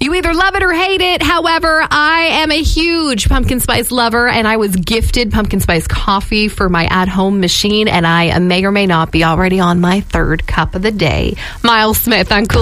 You either love it or hate it. However, I am a huge pumpkin spice lover, and I was gifted pumpkin spice coffee for my at-home machine, and I may or may not be already on my third cup of the day. Miles Smith on Cool